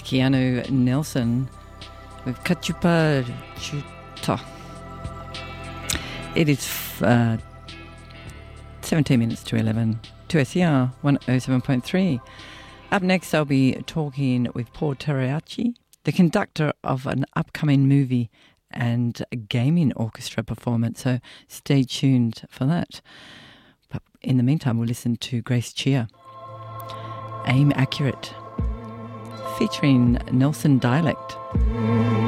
Keanu Nelson with Kachupa Chuta. It is 17 minutes to 11 to SER 107.3. Up next, I'll be talking with Paul Teraiachi, the conductor of an upcoming movie and a gaming orchestra performance. So stay tuned for that. But in the meantime, we'll listen to Grace Chia, Aim Accurate, featuring Nelson Dialect.